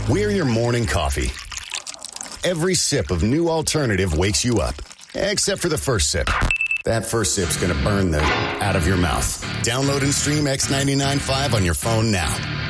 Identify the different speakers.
Speaker 1: We're your morning coffee. Every sip of New Alternative wakes you up. Except for the first sip. That first sip's going to burn the out of your mouth. Download and stream X99.5 on your phone now.